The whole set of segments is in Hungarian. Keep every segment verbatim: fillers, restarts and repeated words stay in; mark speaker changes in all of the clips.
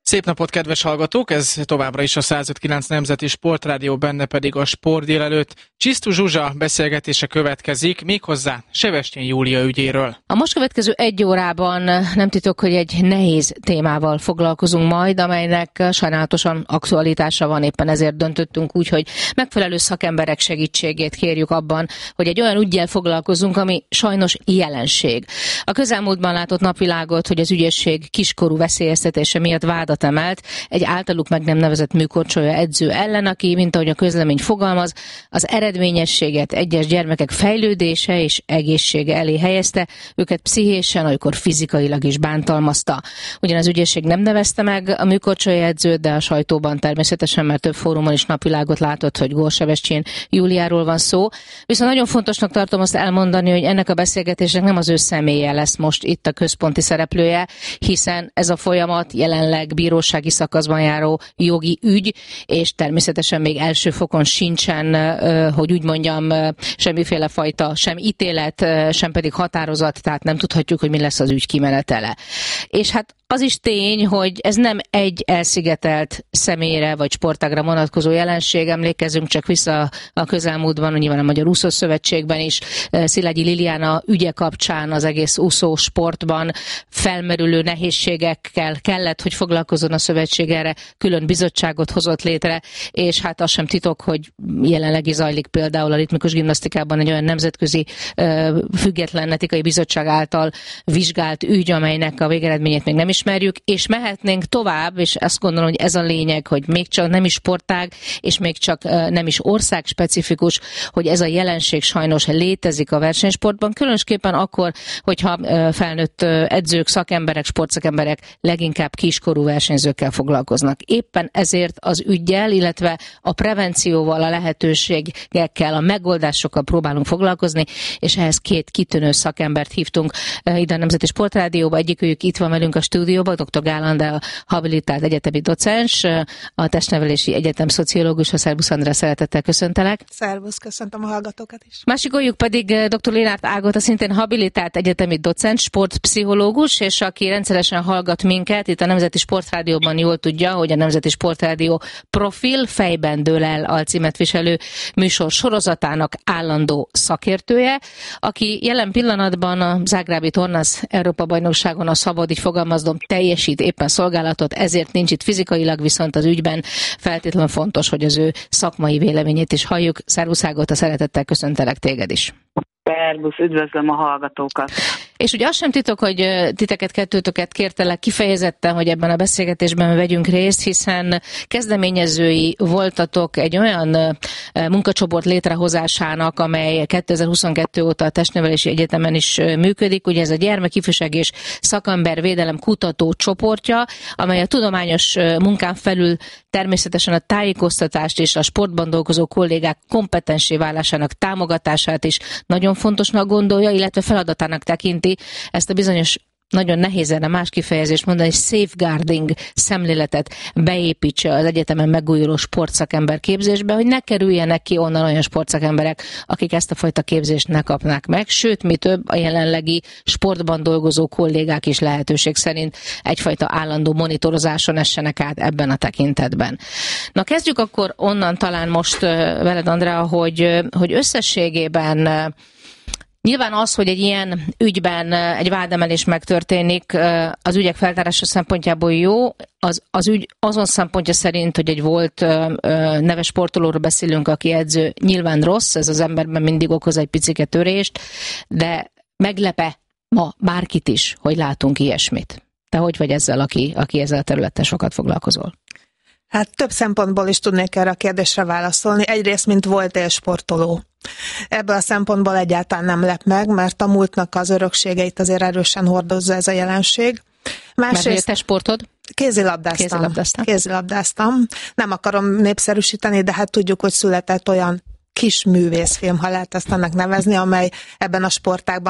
Speaker 1: Szép napot, kedves hallgatók! Ez továbbra is a száz öt kilenc Nemzeti Sportrádió, benne pedig a Sport délelőtt. Csisztus Zsuzsa beszélgetése következik, méghozzá Sebestyén Júlia ügyéről.
Speaker 2: A most következő egy órában nem titok, hogy egy nehéz témával foglalkozunk majd, amelynek sajnálatosan aktualitása van, éppen ezért döntöttünk úgy, hogy megfelelő szakemberek segítségét kérjük abban, hogy egy olyan üggyel foglalkozunk, ami sajnos jelenség. A közelmúltban látott napvilágot, hogy az ügyészség kiskorú veszélyeztetése miatt vádat emelt egy általuk meg nem nevezett műkorcsolya edző ellen, aki, mint ahogy a közlemény fogalmaz, az eredményességet egyes gyermekek fejlődése és egészsége elé helyezte, őket pszichésen, olykor fizikailag is bántalmazta. Ugyan az ügyészség nem nevezte meg a műkorcsolya edzőt, de a sajtóban természetesen már több fórumon is napvilágot látott, hogy Gór Sebestyén Júliáról van szó. Viszont nagyon fontosnak tartom azt elmondani, hogy ennek a beszélgetésnek nem az ő személye lesz most itt a központi szereplője, hiszen ez a folyamat jelenleg bírósági szakaszban járó jogi ügy, és természetesen még első fokon sincsen, hogy úgy mondjam, semmiféle fajta, sem ítélet, sem pedig határozat, tehát nem tudhatjuk, hogy mi lesz az ügy kimenetele. És hát az is tény, hogy ez nem egy elszigetelt személyre vagy sportágra vonatkozó jelenség. Emlékezzünk csak vissza a közelmúltban, nyilván a Magyar Úszó Szövetségben is, Szilágyi Liliana ügye kapcsán az egész úszó sportban felmerülő nehézségekkel kellett, hogy foglalkozzon a szövetség, erre külön bizottságot hozott létre, és hát az sem titok, hogy jelenleg is zajlik például a ritmikus gimnasztikában egy olyan nemzetközi független etikai bizottság által vizsgált ügy, amelynek a végeredményét még nem ismerjük, és mehetnénk tovább, és azt gondolom, hogy ez a lényeg, hogy még csak nem is sportág, és még csak nem is ország specifikus, hogy ez a jelenség sajnos létezik a versenysportban, különösképpen akkor, hogyha felnőtt edzők, szakemberek, sportszakemberek leginkább kiskorú versenyzőkkel foglalkoznak. Éppen ezért az üggyel, illetve a prevencióval, a lehetőségekkel, a megoldásokkal próbálunk foglalkozni, és ehhez két kitűnő szakembert hívtunk ide a Nemzeti Sportrádióba. Egyikük itt van velünk a stúdióban, dr. Gál Andrea, habilitált egyetemi docens, a Testnevelési Egyetem szociológusa. Szervusz Andrea, szeretettel köszöntelek.
Speaker 3: Szervusz, köszöntöm a hallgatókat is.
Speaker 2: Másikójuk pedig dr. Lénárt Ágota, szintén habilitált egyetemi docens, sportpszichológus, és aki rendszeresen hallgat minket, itt a Nemzeti Sportrádióban jól tudja, hogy a Nemzeti Sportrádió Profil fejben dől el alcímet viselő műsor sorozatának állandó szakértője, aki jelen pillanatban a zágrábi tornász Európa-bajnokságon, a szabad, így fogalmazom, teljesít éppen szolgálatot, ezért nincs itt fizikailag, viszont az ügyben feltétlenül fontos, hogy az ő szakmai véleményét is halljuk. Szervusz Ágota, szeretettel köszöntelek téged is.
Speaker 4: Szervusz, üdvözlöm a hallgatókat.
Speaker 2: És ugye az sem titok, hogy titeket, kettőtöket kértelek kifejezetten, hogy ebben a beszélgetésben vegyünk részt, hiszen kezdeményezői voltatok egy olyan munkacsoport létrehozásának, amely kétezer-huszonkettő óta a Testnevelési Egyetemen is működik. Ugye ez a gyermek, ifjúság és szakembervédelem kutató csoportja, amely a tudományos munkán felül természetesen a tájékoztatást és a sportban dolgozó kollégák kompetensé válásának támogatását is nagyon fontosnak gondolja, illetve feladatának tekinti ezt a bizonyos, nagyon nehéz erre más kifejezést mondani, safeguarding szemléletet beépítse az egyetemen megújuló sportszakember képzésbe, hogy ne kerüljenek ki onnan olyan sportszakemberek, akik ezt a fajta képzést ne kapnák meg, sőt, mi több, a jelenlegi sportban dolgozó kollégák is lehetőség szerint egyfajta állandó monitorozáson essenek át ebben a tekintetben. Na kezdjük akkor onnan talán most veled, Andrea, hogy, hogy összességében nyilván az, hogy egy ilyen ügyben egy vádemelés megtörténik, az ügyek feltárása szempontjából jó, az, az ügy azon szempontja szerint, hogy egy volt neves sportolóról beszélünk, aki edző, nyilván rossz, ez az emberben mindig okoz egy picike törést, de meglepe ma bárkit is, hogy látunk ilyesmit. Te hogy vagy ezzel, aki, aki ezzel a területtel sokat foglalkozol?
Speaker 3: Hát több szempontból is tudnék erre a kérdésre válaszolni. Egyrészt, mint volt élsportoló. Ebből a szempontból egyáltalán nem lep meg, mert a múltnak az örökségeit azért erősen hordozza ez a jelenség.
Speaker 2: Másrészt, mert te sportod?
Speaker 3: Kézilabdáztam.
Speaker 2: Kézilabdáztam.
Speaker 3: Kézilabdáztam. Nem akarom népszerűsíteni, de hát tudjuk, hogy született olyan kis művészfilm, ha lehet ezt ennek nevezni, amely ebben a sportágban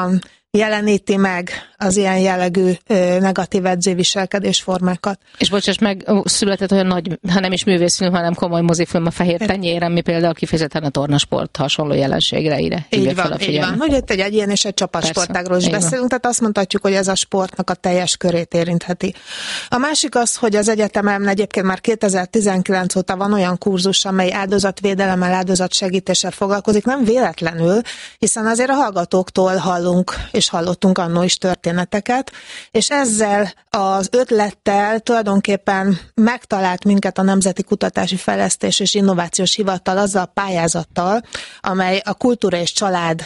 Speaker 3: jeleníti meg az ilyen jellegű ö, negatív edzőviselkedés formákat.
Speaker 2: És bocsáss meg, született olyan nagy, ha nem is művészfilm, hanem komoly mozifilm a Fehér tenyér, ami például kifejezetten a tornasport hasonló jelenségre ide hívja fel a figyelmet.
Speaker 3: Így van, hogy itt egy egyén és egy csapatsportágról is beszélünk, tehát azt mondhatjuk, hogy ez a sportnak a teljes körét érintheti. A másik az, hogy az egyetemen egyébként már kétezer-tizenkilenc óta van olyan kurzus, amely áldozatvédelemmel, áldozatsegítéssel foglalkozik, nem véletlenül, hiszen azért a hallgatóktól hallunk és hallottunk annó is történeteket, és ezzel az ötlettel tulajdonképpen megtalált minket a Nemzeti Kutatási Fejlesztés és Innovációs Hivatal azzal a pályázattal, amely a kultúra és család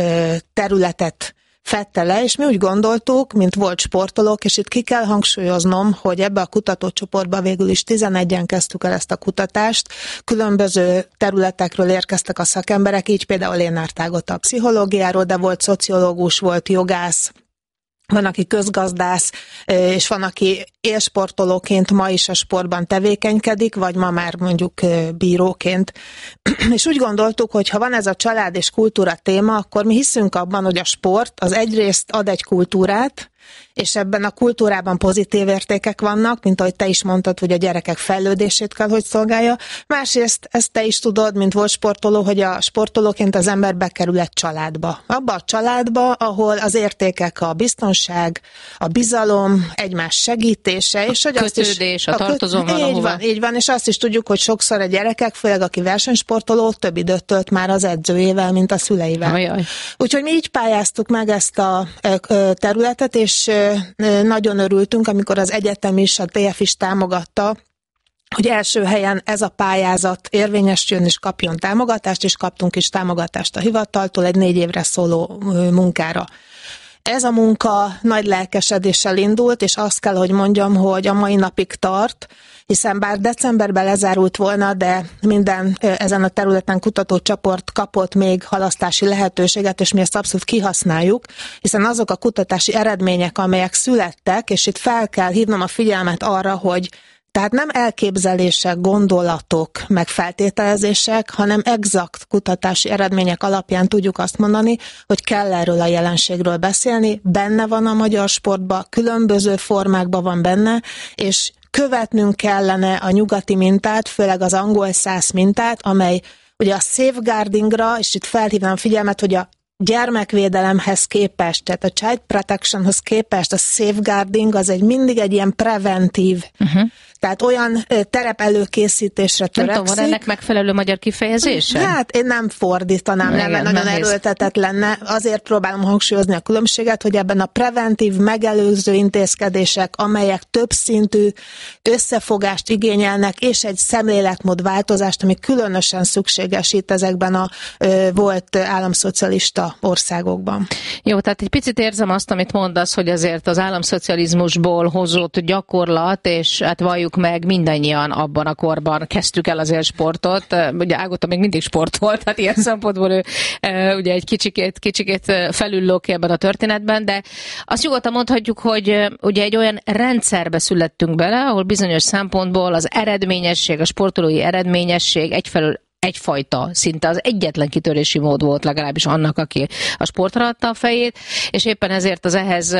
Speaker 3: területet fedte le, és mi úgy gondoltuk, mint volt sportolók, és itt ki kell hangsúlyoznom, hogy ebbe a kutatócsoportba végül is tizenegyen kezdtük el ezt a kutatást, különböző területekről érkeztek a szakemberek, így például Lénár Ágota a pszichológiáról, de volt szociológus, volt jogász, van, aki közgazdász, és van, aki élsportolóként ma is a sportban tevékenykedik, vagy ma már mondjuk bíróként. És úgy gondoltuk, hogy ha van ez a család és kultúra téma, akkor mi hiszünk abban, hogy a sport az egyrészt ad egy kultúrát, és ebben a kultúrában pozitív értékek vannak, mint ahogy te is mondtad, hogy a gyerekek fejlődését kell, hogy szolgálja. Másrészt ezt te is tudod, mint volt sportoló, hogy a sportolóként az ember bekerül egy családba. Abba a családba, ahol az értékek a biztonság, a bizalom, egymás segítése, és hogy
Speaker 2: kötődés,
Speaker 3: azt is,
Speaker 2: a tartozom
Speaker 3: valahova. Így van, így van, és azt is tudjuk, hogy sokszor a gyerekek, főleg aki versenysportoló, több időt tölt már az edzőjével, mint a szüleivel.
Speaker 2: Ajaj.
Speaker 3: Úgyhogy mi így pályáztuk meg ezt a területet, és nagyon örültünk, amikor az egyetem is, a té ef is támogatta, hogy első helyen ez a pályázat érvényesüljön és kapjon támogatást, és kaptunk is támogatást a hivataltól egy négy évre szóló munkára. Ez a munka nagy lelkesedéssel indult, és azt kell, hogy mondjam, hogy a mai napig tart, hiszen bár decemberben lezárult volna, de minden ezen a területen kutatócsoport kapott még halasztási lehetőséget, és mi ezt abszolút kihasználjuk, hiszen azok a kutatási eredmények, amelyek születtek, és itt fel kell hívnom a figyelmet arra, hogy tehát nem elképzelések, gondolatok, meg feltételezések, hanem exakt kutatási eredmények alapján tudjuk azt mondani, hogy kell erről a jelenségről beszélni, benne van a magyar sportban, különböző formákban van benne, és követnünk kellene a nyugati mintát, főleg az angol száz mintát, amely ugye a safeguardingra, és itt felhívnám figyelmet, hogy a gyermekvédelemhez képest, tehát a child protectionhoz képest a safeguarding az egy mindig egy ilyen preventív, uh-huh. tehát olyan terep előkészítésre törekszik.
Speaker 2: Nem tudom, van ennek megfelelő magyar kifejezése?
Speaker 3: Hát én nem fordítanám, nem, mert nagyon nehéz. Erőltetett lenne. Azért próbálom hangsúlyozni a különbséget, hogy ebben a preventív, megelőző intézkedések, amelyek többszintű összefogást igényelnek, és egy szemléletmódváltozást, ami különösen szükséges itt ezekben a ö, volt államszocialista országokban.
Speaker 2: Jó, tehát egy picit érzem azt, amit mondasz, hogy azért az államszocializmusból hozott gyakorlat, és hát valljuk meg, mindannyian abban a korban kezdtük el az élsportot. Ugye Ágota még mindig sportolt, tehát ilyen szempontból ő ugye egy kicsikét, kicsikét felülló ki ebben a történetben, de azt nyugodtan mondhatjuk, hogy ugye egy olyan rendszerbe születtünk bele, ahol bizonyos szempontból az eredményesség, a sportolói eredményesség egyfelől egyfajta, szinte az egyetlen kitörési mód volt legalábbis annak, aki a sportra adta a fejét, és éppen ezért az ehhez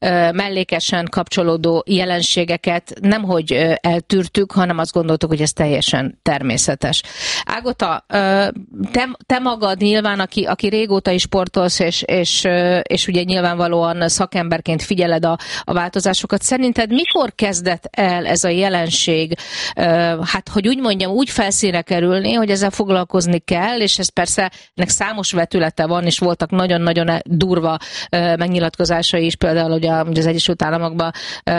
Speaker 2: mellékesen kapcsolódó jelenségeket nemhogy eltűrtük, hanem azt gondoltuk, hogy ez teljesen természetes. Ágota, te, te magad nyilván, aki, aki régóta is sportolsz, és, és, és ugye nyilvánvalóan szakemberként figyeled a, a változásokat, szerinted mikor kezdett el ez a jelenség, hát hogy úgy mondjam, úgy felszínre kerülni, hogy ezzel foglalkozni kell, és ez persze ennek számos vetülete van, és voltak nagyon-nagyon durva uh, megnyilatkozásai is, például ugye az Egyesült Államokban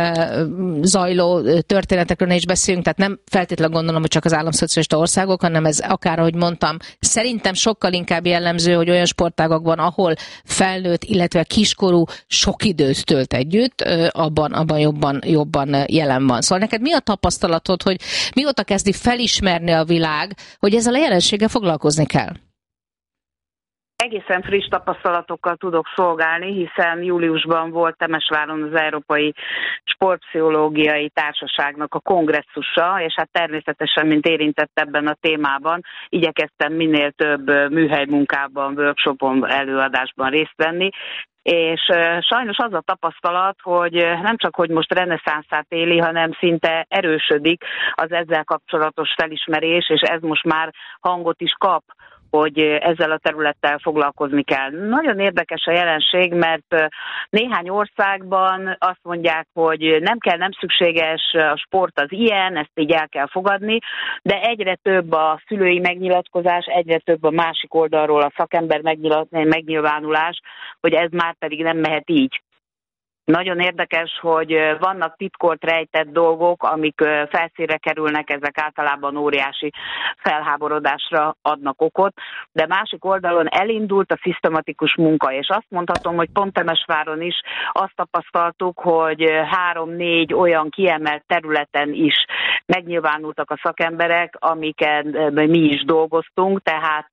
Speaker 2: uh, zajló történetekről ne is beszélünk, tehát nem feltétlenül gondolom, hogy csak az államszocialista országok, hanem ez akár, ahogy mondtam, szerintem sokkal inkább jellemző, hogy olyan sportágakban, ahol felnőtt, illetve kiskorú sok időt tölt együtt, uh, abban, abban jobban, jobban jelen van. Szóval neked mi a tapasztalatod, hogy mióta kezdi felismerni a világ, hogy ezzel a jelenséggel foglalkozni kell?
Speaker 4: Egészen friss tapasztalatokkal tudok szolgálni, hiszen júliusban volt Temesváron az Európai Sportpszichológiai Társaságnak a kongresszusa, és hát természetesen, mint érintett ebben a témában, igyekeztem minél több műhelymunkában, workshopon, előadásban részt venni, és sajnos az a tapasztalat, hogy nem csak, hogy most reneszánszát éli, hanem szinte erősödik az ezzel kapcsolatos felismerés, és ez most már hangot is kap, hogy ezzel a területtel foglalkozni kell. Nagyon érdekes a jelenség, mert néhány országban azt mondják, hogy nem kell, nem szükséges, a sport az ilyen, ezt így el kell fogadni, de egyre több a szülői megnyilatkozás, egyre több a másik oldalról a szakember megnyilvánulás, hogy ez már pedig nem mehet így. Nagyon érdekes, hogy vannak titkolt, rejtett dolgok, amik felszínre kerülnek, ezek általában óriási felháborodásra adnak okot, de másik oldalon elindult a szisztematikus munka, és azt mondhatom, hogy pont Temesváron is azt tapasztaltuk, hogy három-négy olyan kiemelt területen is megnyilvánultak a szakemberek, amiken mi is dolgoztunk, tehát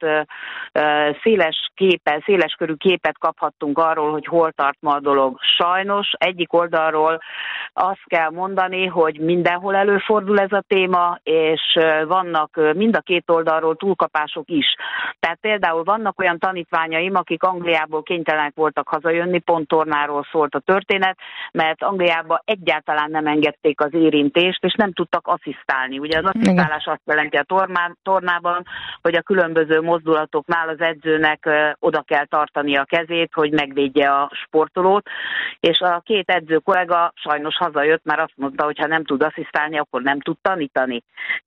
Speaker 4: széles képen, széles körű képet kaphattunk arról, hogy hol tart ma a dolog. Sajnos egyik oldalról azt kell mondani, hogy mindenhol előfordul ez a téma, és vannak mind a két oldalról túlkapások is. Tehát például vannak olyan tanítványaim, akik Angliából kénytelenek voltak hazajönni, pont tornáról szólt a történet, mert Angliába egyáltalán nem engedték az érintést, és nem tudtak asszisztálni. Ugye az asszisztálás azt jelenti a tornán, tornában, hogy a különböző mozdulatoknál az edzőnek oda kell tartani a kezét, hogy megvédje a sportolót, és a két edző kollega sajnos hazajött, mert azt mondta, hogy ha nem tud asszisztálni, akkor nem tud tanítani.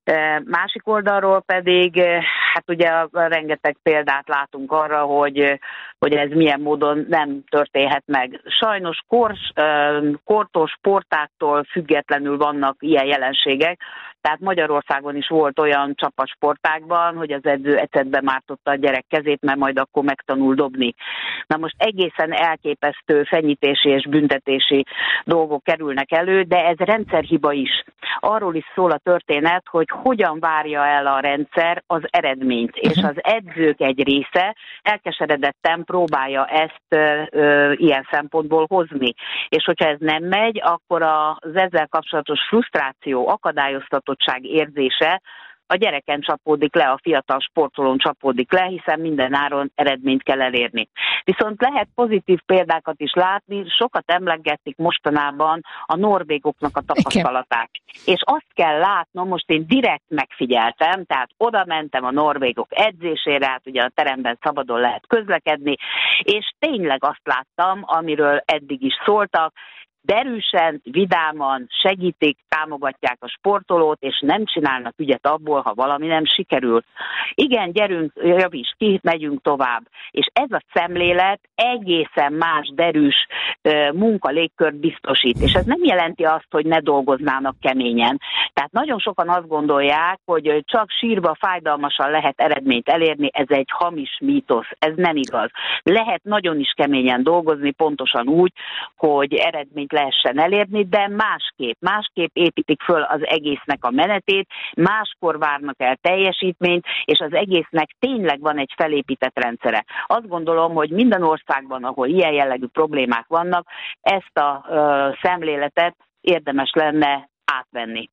Speaker 4: Másik oldalról pedig, hát ugye rengeteg példát látunk arra, hogy, hogy ez milyen módon nem történhet meg. Sajnos kor, kortól, sportáktól függetlenül vannak ilyen jelenségek, tehát Magyarországon is volt olyan csapatsportákban, hogy az edző ecetbe mártotta a gyerek kezét, mert majd akkor megtanul dobni. Na most egészen elképesztő fenyítési és büntetési dolgok kerülnek elő, de ez rendszerhiba is. Arról is szól a történet, hogy hogyan várja el a rendszer az eredményt, és az edzők egy része elkeseredetten próbálja ezt ö, ö, ilyen szempontból hozni. És hogyha ez nem megy, akkor az ezzel kapcsolatos frusztráció, akadályoztatottság érzése a gyereken csapódik le, a fiatal sportolón csapódik le, hiszen minden áron eredményt kell elérni. Viszont lehet pozitív példákat is látni, sokat emlegetik mostanában a norvégoknak a tapasztalatát. Okay. És azt kell látnom, most én direkt megfigyeltem, tehát oda mentem a norvégok edzésére, hát ugye a teremben szabadon lehet közlekedni, és tényleg azt láttam, amiről eddig is szóltak, derűsen, vidáman segítik, támogatják a sportolót, és nem csinálnak ügyet abból, ha valami nem sikerül. Igen, gyerünk, javíts ki, megyünk tovább. És ez a szemlélet egészen más, derűs munkalégkört biztosít. És ez nem jelenti azt, hogy ne dolgoznának keményen. Tehát nagyon sokan azt gondolják, hogy csak sírva, fájdalmasan lehet eredményt elérni, ez egy hamis mítosz, ez nem igaz. Lehet nagyon is keményen dolgozni, pontosan úgy, hogy eredményt lehessen elérni, de másképp, másképp építik föl az egésznek a menetét, máskor várnak el teljesítményt, és az egésznek tényleg van egy felépített rendszere. Azt gondolom, hogy minden országban, ahol ilyen jellegű problémák vannak, ezt a ö, szemléletet érdemes lenne átvenni.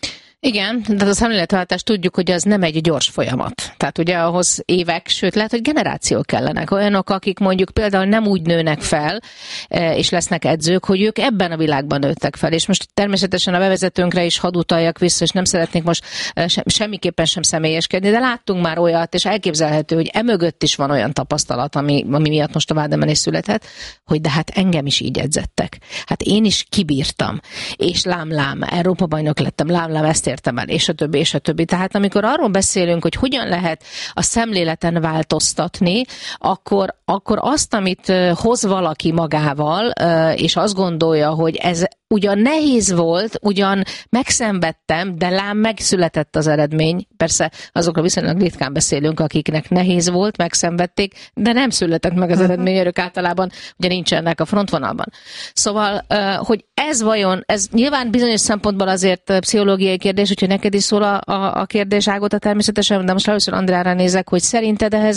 Speaker 2: Igen, de a szemléletváltást tudjuk, hogy az nem egy gyors folyamat. Tehát ugye ahhoz évek, sőt lehet, hogy generációk kellenek. Olyanok, akik mondjuk például nem úgy nőnek fel, és lesznek edzők, hogy ők ebben a világban nőttek fel. És most természetesen a bevezetőnkre is hadd utaljak vissza, és nem szeretnék most semmiképpen sem személyeskedni, de láttunk már olyat, és elképzelhető, hogy emögött is van olyan tapasztalat, ami, ami miatt most a vádemelés született, hogy de hát engem is így edzettek. Hát én is kibírtam, és lám-lám, Európa-bajnok lettem, lám-lám, ezt értem el, és a többi, és a többi. Tehát amikor arról beszélünk, hogy hogyan lehet a szemléleten változtatni, akkor, akkor azt, amit hoz valaki magával, és azt gondolja, hogy ez ugyan nehéz volt, ugyan megszenvedtem, de lám megszületett az eredmény. Persze azokról viszonylag ritkán beszélünk, akiknek nehéz volt, megszenvedték, de nem született meg az eredmény, ők általában ugye nincsenek a frontvonalban. Szóval, hogy ez vajon, ez nyilván bizonyos szempontból azért pszichológiai kérdés, úgyhogy neked is szól a, a, a kérdés, Ágota, természetesen, de most először Andrára nézek, hogy szerinted ehhez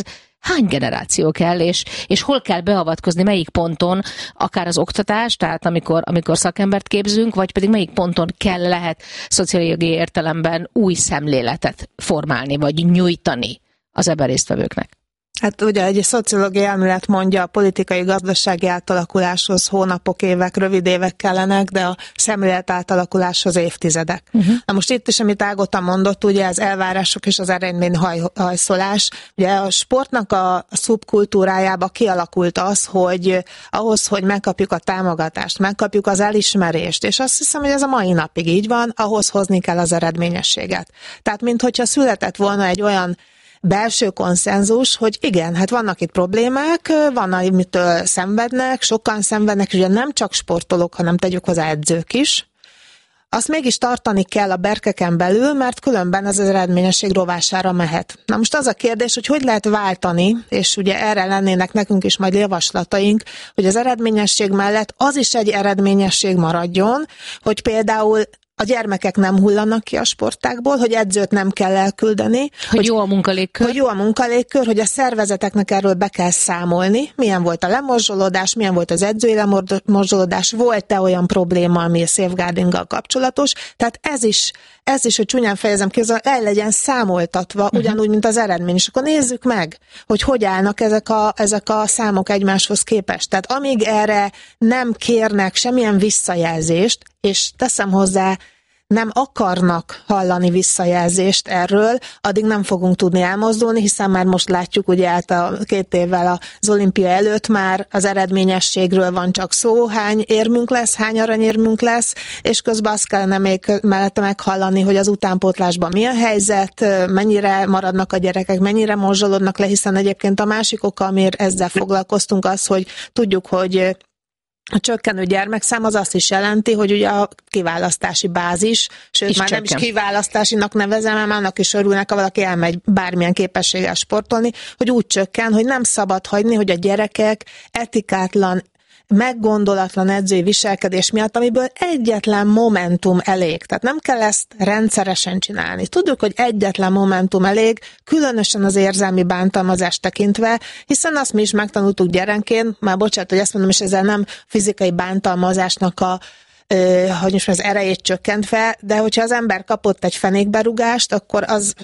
Speaker 2: hány generáció kell, és, és hol kell beavatkozni, melyik ponton, akár az oktatás, tehát amikor, amikor szakembert képzünk, vagy pedig melyik ponton kell, lehet szociológiai értelemben új szemléletet formálni, vagy nyújtani az ebben résztvevőknek.
Speaker 3: Hát ugye egy szociológiai elmélet mondja, a politikai-gazdasági átalakuláshoz hónapok, évek, rövid évek kellenek, de a szemlélet átalakuláshoz évtizedek. Uh-huh. Na most itt is, amit Ágota mondott, ugye az elvárások és az eredményhajszolás. Ugye a sportnak a szubkultúrájába kialakult az, hogy ahhoz, hogy megkapjuk a támogatást, megkapjuk az elismerést, és azt hiszem, hogy ez a mai napig így van, ahhoz hozni kell az eredményességet. Tehát, minthogyha született volna egy olyan belső konszenzus, hogy igen, hát vannak itt problémák, van, amitől szenvednek, sokan szenvednek, ugye nem csak sportolók, hanem tegyük hozzá edzők is. Azt mégis tartani kell a berkeken belül, mert különben ez az eredményesség rovására mehet. Na most az a kérdés, hogy hogy lehet váltani, és ugye erre lennének nekünk is majd javaslataink, hogy az eredményesség mellett az is egy eredményesség maradjon, hogy például a gyermekek nem hullanak ki a sportákból, hogy edzőt nem kell elküldeni.
Speaker 2: Hogy,
Speaker 3: hogy
Speaker 2: jó a munkalégkör.
Speaker 3: Hogy jó a munkalégkör, hogy a szervezeteknek erről be kell számolni. Milyen volt a lemorzsolódás, milyen volt az edzői lemorzsolódás, volt-e olyan probléma, ami a safeguardinggal kapcsolatos. Tehát ez is, ez is, hogy csúnyán fejezem ki, el legyen számoltatva, uh-huh. ugyanúgy, mint az eredmény. És akkor nézzük meg, hogy hogy állnak ezek a, ezek a számok egymáshoz képest. Tehát amíg erre nem kérnek semmilyen visszajelzést, és teszem hozzá, nem akarnak hallani visszajelzést erről, addig nem fogunk tudni elmozdulni, hiszen már most látjuk, ugye át a két évvel az olimpia előtt már az eredményességről van csak szó, hány érmünk lesz, hány aranyérmünk lesz, és közben azt kellene még mellette meghallani, hogy az utánpótlásban mi a helyzet, mennyire maradnak a gyerekek, mennyire morzsolódnak le, hiszen egyébként a másik oka, amiért ezzel foglalkoztunk, az, hogy tudjuk, hogy a csökkenő gyermekszám az azt is jelenti, hogy ugye a kiválasztási bázis, sőt is már csökken. Nem is kiválasztásinak nevezem, mert annak is örülnek, ha valaki elmegy bármilyen képességgel sportolni, hogy úgy csökken, hogy nem szabad hagyni, hogy a gyerekek etikátlan, meggondolatlan edzői viselkedés miatt, amiből egyetlen momentum elég. Tehát nem kell ezt rendszeresen csinálni. Tudjuk, hogy egyetlen momentum elég, különösen az érzelmi bántalmazást tekintve, hiszen azt mi is megtanultuk gyerekként, már bocsánat, hogy ezt mondom, és ezzel nem fizikai bántalmazásnak a ö, hogy most az erejét csökkentve, de hogyha az ember kapott egy fenékberúgást, akkor az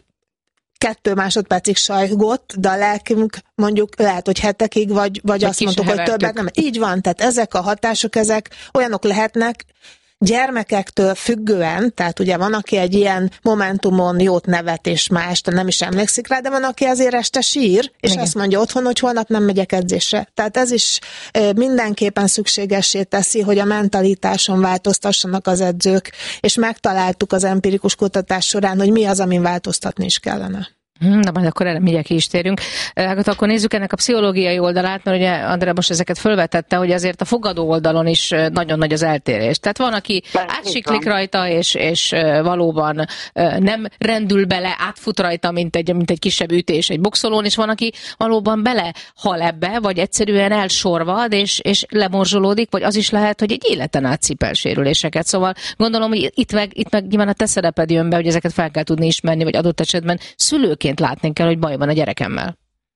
Speaker 3: kettő másodpercig sajgott, de a lelkünk mondjuk lehet, hogy hetekig, vagy, vagy azt mondtuk, hogy többet nem. Így van, tehát ezek a hatások, ezek olyanok lehetnek, gyermekektől függően, tehát ugye van, aki egy ilyen momentumon jót nevet, és már este nem is emlékszik rá, de van, aki azért este sír, és igen. azt mondja otthon, hogy holnap nem megyek edzésre. Tehát ez is mindenképpen szükségessé teszi, hogy a mentalitáson változtassanak az edzők, és megtaláltuk az empirikus kutatás során, hogy mi az, amin változtatni is kellene.
Speaker 2: Na, majd akkor erre mindjárt ki is térünk. Hát akkor nézzük ennek a pszichológiai oldalát, mert ugye Andrea most ezeket felvetette, hogy azért a fogadó oldalon is nagyon nagy az eltérés. Tehát van, aki átsiklik rajta, és, és valóban nem rendül bele, átfut rajta, mint egy, mint egy kisebb ütés egy boxolón, és van, aki valóban belehal ebbe, vagy egyszerűen elsorvad, és, és lemorzsolódik, vagy az is lehet, hogy egy életen át cipel sérüléseket. Szóval gondolom, hogy itt meg, itt meg nyilván a te szereped jön be, hogy ezeket fel kell tudni ismerni, vagy adott esetben szülőként látni kell, hogy baj van a gyerekemmel.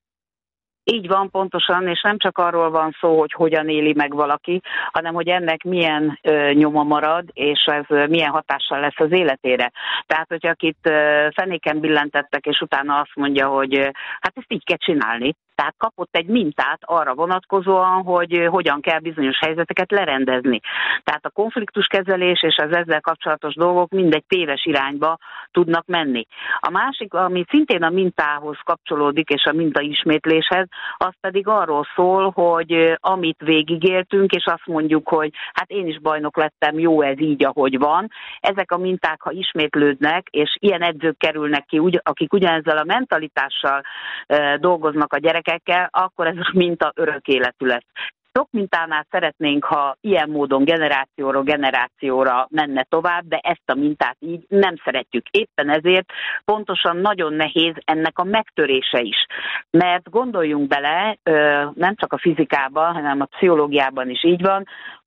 Speaker 4: Így van, pontosan, és nem csak arról van szó, hogy hogyan éli meg valaki, hanem hogy ennek milyen ö, nyoma marad, és ez ö, milyen hatással lesz az életére. Tehát, hogy akit ö, fenéken billentettek, és utána azt mondja, hogy ö, hát ezt így kell csinálni. Tehát kapott egy mintát arra vonatkozóan, hogy hogyan kell bizonyos helyzeteket lerendezni. Tehát a konfliktuskezelés és az ezzel kapcsolatos dolgok mindegy téves irányba tudnak menni. A másik, ami szintén a mintához kapcsolódik, és a mintaismétléshez, az pedig arról szól, hogy amit végigéltünk, és azt mondjuk, hogy hát én is bajnok lettem, jó ez így, ahogy van. Ezek a minták, ha ismétlődnek, és ilyen edzők kerülnek ki, akik ugyanezzel a mentalitással e, dolgoznak a gyerekekkel, akkor ez a minta örök életű lesz. Sok mintánál szeretnénk, ha ilyen módon generációra generációra menne tovább, de ezt a mintát így nem szeretjük. Éppen ezért pontosan nagyon nehéz ennek a megtörése is. Mert gondoljunk bele, nem csak a fizikában, hanem a pszichológiában is így van,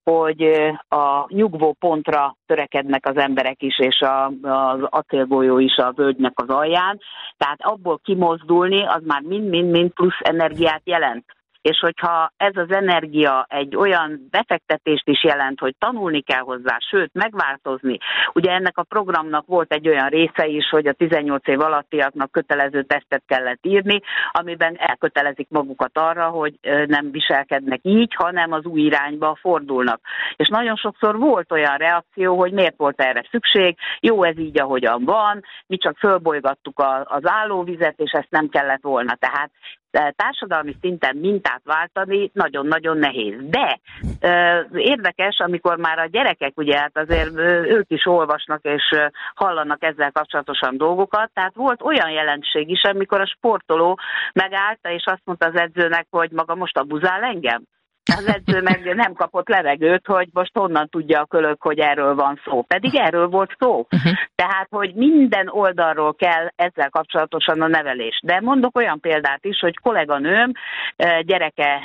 Speaker 4: hogy a nyugvó pontra törekednek az emberek is, és a, az acélgolyó is a völgynek az alján. Tehát abból kimozdulni, az már mind-mind-mind plusz energiát jelent. És hogyha ez az energia egy olyan befektetést is jelent, hogy tanulni kell hozzá, sőt, megváltozni. Ugye ennek a programnak volt egy olyan része is, hogy a tizennyolc év alattiaknak kötelező tesztet kellett írni, amiben elkötelezik magukat arra, hogy nem viselkednek így, hanem az új irányba fordulnak. És nagyon sokszor volt olyan reakció, hogy miért volt erre szükség, jó ez így, ahogyan van, mi csak fölbolygattuk az állóvizet, és ezt nem kellett volna. Tehát társadalmi szinten mintát váltani nagyon-nagyon nehéz. De érdekes, amikor már a gyerekek, ugye hát azért ők is olvasnak és hallanak ezzel kapcsolatosan dolgokat, tehát volt olyan jelenség is, amikor a sportoló megállta és azt mondta az edzőnek, hogy maga most abuzál engem. Az edző meg nem kapott levegőt, hogy most honnan tudja a kölök, hogy erről van szó. Pedig erről volt szó. Uh-huh. Tehát, hogy minden oldalról kell ezzel kapcsolatosan a nevelés. De mondok olyan példát is, hogy kolléganőm gyereke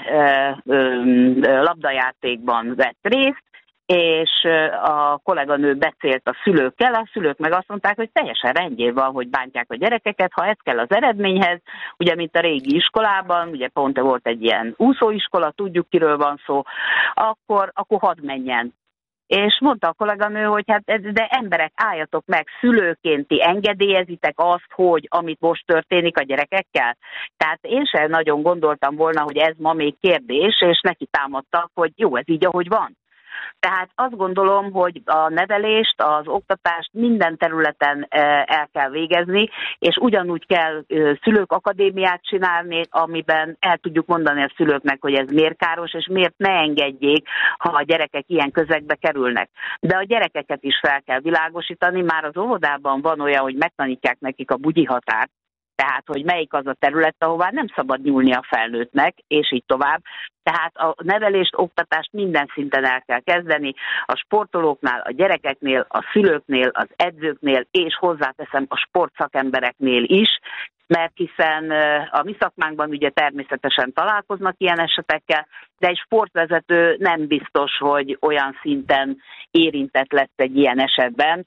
Speaker 4: labdajátékban vett részt, és a kolléganő beszélt a szülőkkel, a szülők meg azt mondták, hogy teljesen rendjén van, hogy bántják a gyerekeket, ha ez kell az eredményhez, ugye mint a régi iskolában, ugye pont volt egy ilyen úszóiskola, tudjuk kiről van szó, akkor, akkor hadd menjen. És mondta a kolléganő, hogy hát de emberek, álljatok meg, szülőként ti engedélyezitek azt, hogy amit most történik a gyerekekkel. Tehát én sem nagyon gondoltam volna, hogy ez ma még kérdés, és neki támadtak, hogy jó, ez így, ahogy van. Tehát azt gondolom, hogy a nevelést, az oktatást minden területen el kell végezni, és ugyanúgy kell szülők akadémiát csinálni, amiben el tudjuk mondani a szülőknek, hogy ez miért káros, és miért ne engedjék, ha a gyerekek ilyen közegbe kerülnek. De a gyerekeket is fel kell világosítani, már az óvodában van olyan, hogy megtanítják nekik a bugyi határt, tehát, hogy melyik az a terület, ahová nem szabad nyúlni a felnőttnek, és így tovább. Tehát a nevelést, oktatást minden szinten el kell kezdeni, a sportolóknál, a gyerekeknél, a szülőknél, az edzőknél, és hozzáteszem a sportszakembereknél is, mert hiszen a mi szakmánkban ugye természetesen találkoznak ilyen esetekkel, de egy sportvezető nem biztos, hogy olyan szinten érintett lesz egy ilyen esetben,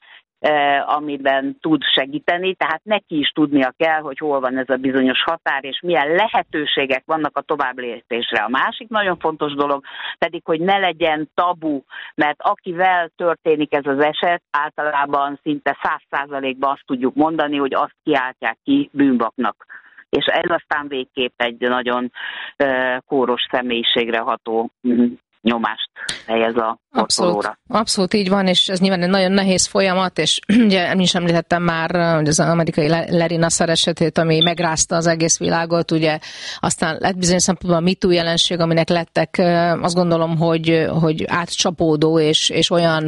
Speaker 4: amiben tud segíteni, tehát neki is tudnia kell, hogy hol van ez a bizonyos határ, és milyen lehetőségek vannak a továbblépésre. A másik nagyon fontos dolog pedig, hogy ne legyen tabu, mert akivel történik ez az eset, általában szinte száz százalékban azt tudjuk mondani, hogy azt kiáltják ki bűnbaknak. És ez aztán végképp egy nagyon kóros személyiségre ható nyomást helyez a
Speaker 2: Abszolút, abszolút így van, és ez nyilván egy nagyon nehéz folyamat, és ugye én is említettem már az amerikai Larry Nassar esetét, ami megrázta az egész világot, ugye aztán lett bizonyos szempontból a MeToo jelenség, aminek lettek azt gondolom, hogy, hogy átcsapódó és, és olyan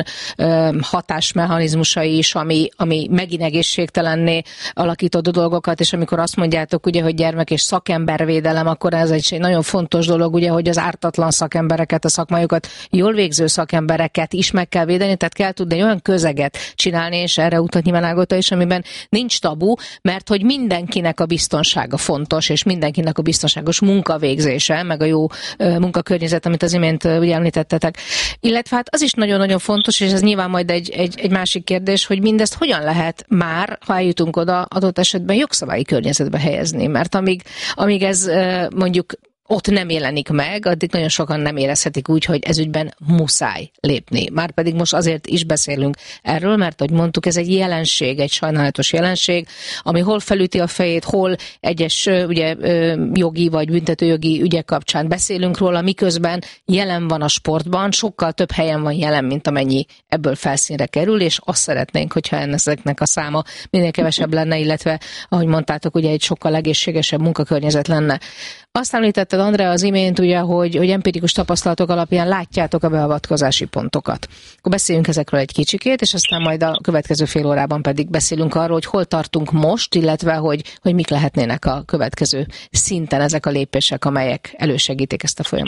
Speaker 2: hatásmechanizmusai is, ami, ami megint egészségtelenné alakított a dolgokat, és amikor azt mondjátok, ugye, hogy gyermek és szakembervédelem, akkor ez egy nagyon fontos dolog, ugye, hogy az ártatlan szakembereket, a szakmájukat jól végző szakembereket is meg kell védeni, tehát kell tudni olyan közeget csinálni, és erre utat nyilván Ágota is, amiben nincs tabu, mert hogy mindenkinek a biztonsága fontos, és mindenkinek a biztonságos munkavégzése, meg a jó munkakörnyezet, amit az imént ugye említettetek. Illetve hát az is nagyon-nagyon fontos, és ez nyilván majd egy, egy, egy másik kérdés, hogy mindezt hogyan lehet már, ha eljutunk oda, adott esetben jogszabályi környezetbe helyezni, mert amíg, amíg ez mondjuk ott nem jelenik meg, addig nagyon sokan nem érezhetik úgy, hogy ezügyben muszáj lépni. Márpedig most azért is beszélünk erről, mert ahogy mondtuk, ez egy jelenség, egy sajnálatos jelenség, ami hol felüti a fejét, hol egyes ugye, jogi vagy büntetőjogi ügyek kapcsán beszélünk róla, miközben jelen van a sportban, sokkal több helyen van jelen, mint amennyi ebből felszínre kerül, és azt szeretnénk, hogyha ezeknek a száma minél kevesebb lenne, illetve, ahogy mondtátok, ugye egy sokkal egészségesebb munkakörnyezet lenne. Azt említetted, Andrea, az imént, ugye, hogy, hogy empirikus tapasztalatok alapján látjátok a beavatkozási pontokat. Akkor beszéljünk ezekről egy kicsikét, és aztán majd a következő fél órában pedig beszélünk arról, hogy hol tartunk most, illetve hogy, hogy mik lehetnének a következő szinten ezek a lépések, amelyek elősegítik ezt a folyamatot.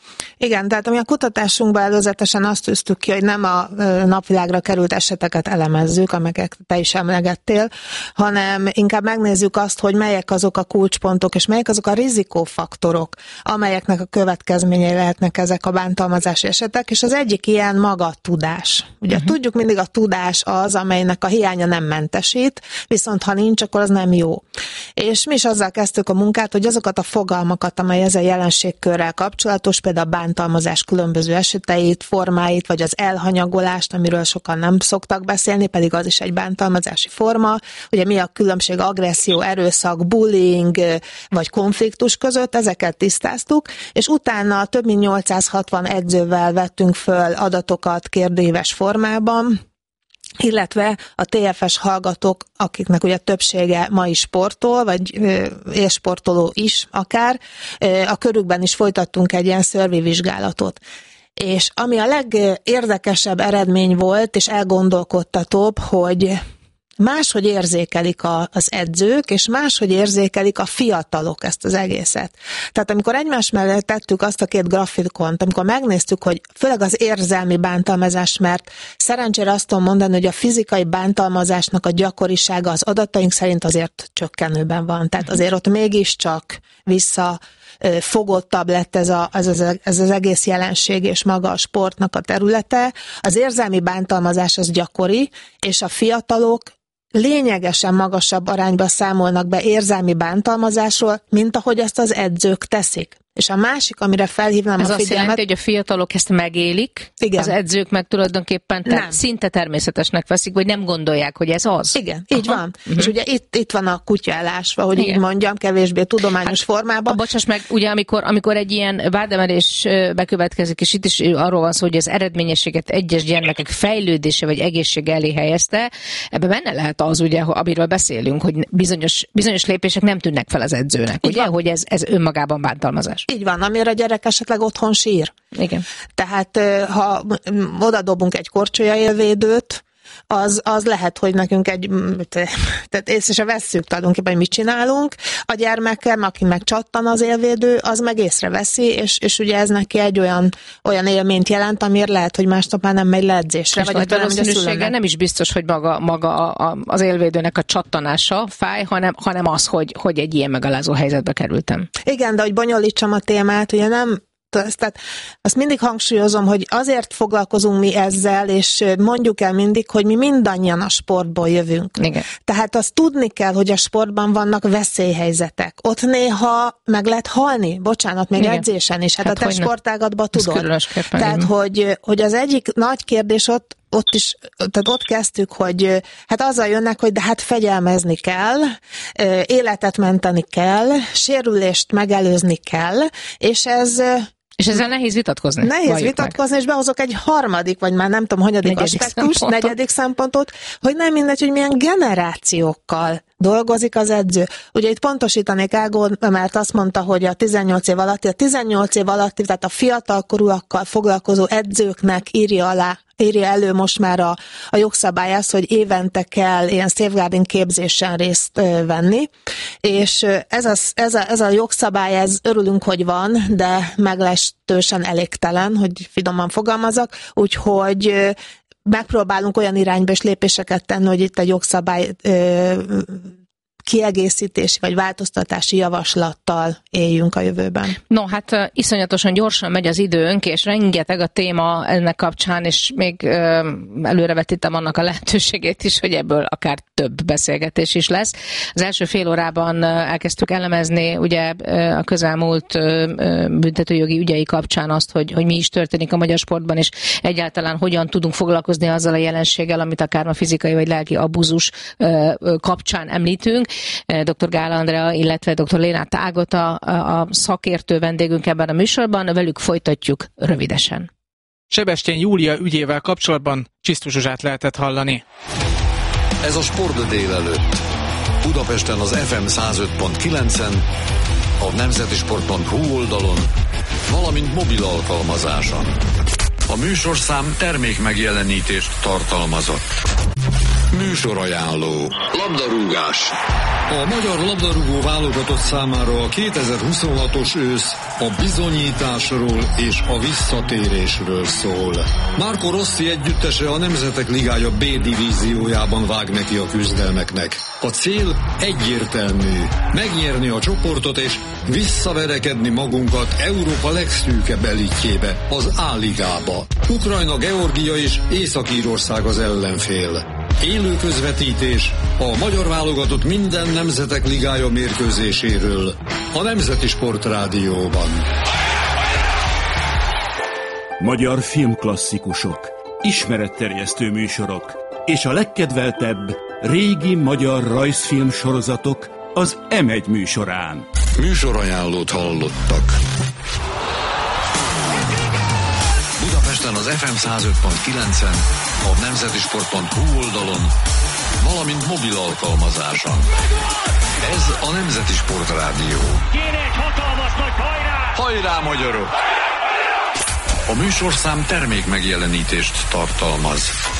Speaker 3: Igen, tehát ami a kutatásunkban előzetesen azt tűztük ki, hogy nem a napvilágra került eseteket elemezzük, amelyeket te is emlegettél, hanem inkább megnézzük azt, hogy melyek azok a kulcspontok, és melyek azok a rizikófaktorok, amelyeknek a következményei lehetnek ezek a bántalmazási esetek, és az egyik ilyen maga a tudás. Ugye uh-huh. tudjuk mindig, a tudás az, amelynek a hiánya nem mentesít, viszont ha nincs, akkor az nem jó. És mi is azzal kezdtük a munkát, hogy azokat a fogalmakat, amely ezzel jelenségkörrel kapcsolatos, például a bántalmazás különböző eseteit, formáit, vagy az elhanyagolást, amiről sokan nem szoktak beszélni, pedig az is egy bántalmazási forma. Ugye mi a különbség agresszió, erőszak, bullying vagy konfliktus között, ezeket tisztáztuk, és utána több mint nyolcszázhatvan edzővel vettünk föl adatokat kérdőíves formában, illetve a té ef es hallgatók, akiknek ugye többsége ma is sportol, vagy élsportoló is akár, a körükben is folytattunk egy ilyen szörvi vizsgálatot. És ami a legérdekesebb eredmény volt, és elgondolkodtatóbb, hogy máshogy érzékelik a, az edzők, és máshogy érzékelik a fiatalok ezt az egészet. Tehát amikor egymás mellett tettük azt a két grafikont, amikor megnéztük, hogy főleg az érzelmi bántalmazás, mert szerencsére azt tudom mondani, hogy a fizikai bántalmazásnak a gyakorisága az adataink szerint azért csökkenőben van. Tehát azért ott mégiscsak vissza fogottabb lett ez, a, ez, az, ez az egész jelenség, és maga a sportnak a területe. Az érzelmi bántalmazás az gyakori, és a fiatalok lényegesen magasabb arányban számolnak be érzelmi bántalmazásról, mint ahogy ezt az edzők teszik. És a másik, amire felhívnám
Speaker 2: Ez
Speaker 3: a
Speaker 2: azt
Speaker 3: figyelmet...
Speaker 2: jelenti, hogy a fiatalok ezt megélik, igen. Az edzők meg tulajdonképpen tehát szinte természetesnek veszik, vagy nem gondolják, hogy ez az.
Speaker 3: Igen, így Aha. van. Uh-huh. És ugye itt, itt van a kutya elásva, hogy igen. így mondjam, kevésbé tudományos hát, formában.
Speaker 2: Bocsáss meg, ugye amikor, amikor egy ilyen vádemelés bekövetkezik, és itt is arról van szó, hogy az eredményességet egyes gyermekek fejlődése vagy egészség elé helyezte, ebben benne lehet az, ugye, amiről beszélünk, hogy bizonyos, bizonyos lépések nem tűnnek fel az edzőnek, ugye, hogy ez, ez önmagában bántalmazás.
Speaker 3: Így van, amire a gyerek esetleg otthon sír.
Speaker 2: Igen.
Speaker 3: Tehát ha oda dobunk egy korcsolyaélvédőt, az, az lehet, hogy nekünk egy, tehát észre se vesszük tulajdonképpen, hogy mit csinálunk. A gyermekem, aki meg csattan az élvédő, az meg észreveszi, és, és ugye ez neki egy olyan, olyan élményt jelent, amiért lehet, hogy másnap már nem megy le edzésre.
Speaker 2: És vagy valószínűséggel nem is biztos, hogy maga, maga a, az élvédőnek a csattanása fáj, hanem, hanem az, hogy, hogy egy ilyen megalázó helyzetbe kerültem.
Speaker 3: Igen, de hogy bonyolítsam a témát, ugye nem Tehát azt mindig hangsúlyozom, hogy azért foglalkozunk mi ezzel, és mondjuk el mindig, hogy mi mindannyian a sportból jövünk.
Speaker 2: Igen. Tehát
Speaker 3: azt tudni kell, hogy a sportban vannak veszélyhelyzetek. Ott néha meg lehet halni, bocsánat, még Igen. edzésen is. Hát, hát a te sportágatban tudod. Tehát, hogy, hogy az egyik nagy kérdés ott, ott is, tehát ott kezdtük, hogy hát azzal jönnek, hogy de hát fegyelmezni kell, életet menteni kell, sérülést megelőzni kell, és ez...
Speaker 2: És ezzel nehéz vitatkozni.
Speaker 3: Nehéz vitatkozni, meg. És behozok egy harmadik, vagy már nem tudom, hanyadik negyedik aspektus, szempontot. negyedik szempontot, hogy nem mindegy, hogy milyen generációkkal dolgozik az edző. Ugye itt pontosítanék Ágón, mert azt mondta, hogy a tizennyolc év alatti, a tizennyolc év alatti, tehát a fiatalkorúakkal foglalkozó edzőknek írja alá, írja elő most már a, a jogszabály azt, hogy évente kell ilyen safeguarding képzésen részt ö, venni, és ez a, ez, a, ez a jogszabály, ez örülünk, hogy van, de meglehetősen elégtelen, hogy finoman fogalmazok, úgyhogy ö, megpróbálunk olyan irányba is lépéseket tenni, hogy itt egy jogszabály ö, kiegészítési vagy változtatási javaslattal éljünk a jövőben.
Speaker 2: No, hát iszonyatosan gyorsan megy az időnk, és rengeteg a téma ennek kapcsán, és még ö, előrevetítem annak a lehetőségét is, hogy ebből akár több beszélgetés is lesz. Az első fél órában elkezdtük elemezni ugye a közelmúlt büntetőjogi ügyei kapcsán azt, hogy, hogy mi is történik a magyar sportban, és egyáltalán hogyan tudunk foglalkozni azzal a jelenséggel, amit akár a fizikai vagy lelki abuzus kapcsán említünk. doktor Gál Andrea, illetve doktor Lénáth Ágota a szakértő vendégünk ebben a műsorban, velük folytatjuk rövidesen.
Speaker 1: Sebestyén Júlia ügyével kapcsolatban Csisztus Zsuzsát lehetett hallani.
Speaker 5: Ez a Sport délelőtt. Budapesten az ef em száz öt pont kilencen, a nemzetisport pont hu oldalon, valamint mobil alkalmazáson. A műsorszám termék megjelenítést tartalmazott. Műsorajánló. Labdarúgás. A magyar labdarúgó válogatott számára a kétezer-huszonhatos ősz a bizonyításról és a visszatérésről szól. Marco Rossi együttese a Nemzetek Ligája B divíziójában vág neki a küzdelmeknek. A cél egyértelmű: megnyerni a csoportot és visszaverekedni magunkat Európa legszűkebb elitjébe, az A-ligába. Ukrajna, Georgia és Észak-Írország az ellenfél. Élő közvetítés a magyar válogatott minden Nemzetek Ligája mérkőzéséről a Nemzeti Sport Rádióban.
Speaker 6: Magyar filmklasszikusok, ismeretterjesztő műsorok és a legkedveltebb régi magyar rajzfilm sorozatok az em egy műsorán.
Speaker 5: Műsorajánlót hallottak. Budapesten az ef em száz öt pont kilencen, a nemzetisport pont hu oldalon, valamint mobil alkalmazáson. Ez a Nemzeti Sport Rádió.
Speaker 7: Kéne egy hatalmas nagy hajrá!
Speaker 5: Hajrá, magyarok! A műsorszám termék megjelenítést tartalmaz.